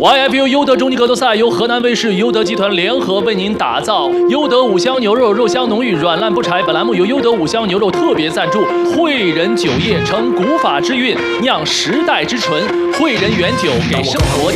YFU 优德中级格斗赛由河南卫视优德集团联合为您打造。优德五香牛肉肉香浓郁，软烂不柴。本栏目由优德五香牛肉特别赞助。汇仁酒业承古法之韵，酿时代之醇。汇仁原酒给生活。